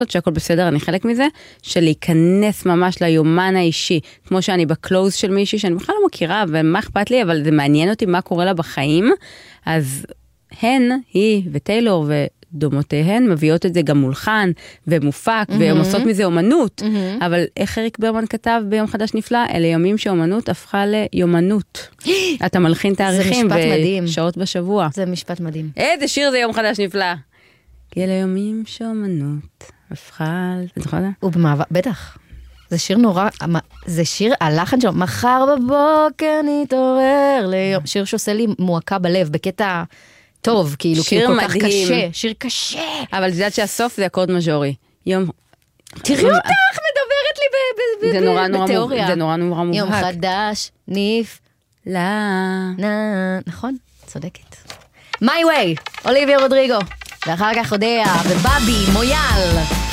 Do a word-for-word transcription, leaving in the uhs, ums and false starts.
שהכל בסדר, אני חלק מזה, של להיכנס ממש ליומן האישי, כמו שאני בקלוז של מישהי, שאני בכלל לא מכירה, ומה אכפת לי, אבל זה מעניין אותי מה קורה לה בחיים, אז הן, היא וטיילור ודומותיהן, מביאות את זה גם מולחן, ומופק, mm-hmm. והן עושות מזה אומנות, mm-hmm. אבל איך אריק ברמן כתב ביום חדש נפלא, אלה ימים שאומנות הפכה ליומנות. אתה מלחין תאריכים ושעות בשבוע. זה משפט מדהים. איזה שיר זה יום חדש נפלא. כי אלה ימים שאומנות הפכה... את זוכרת? הוא במעבר, בטח. זה שיר נורא, זה שיר, הלחן שלו, מחר בבוקר נתעורר ליום, שיר שעושה לי מועקה בלב, בקטע טוב, כאילו, כאילו כל כך קשה, שיר קשה. אבל את יודעת שהסוף זה אקורד מז'ורי. יום... תראי אותך, מדברת לי בתיאוריה. זה נורא נורא מובהק. יום חדש, ניף, לה... נכון, צודקת. My Way, אוליביה רודריגו, ואחר כך אודיה ובאבי מויאל.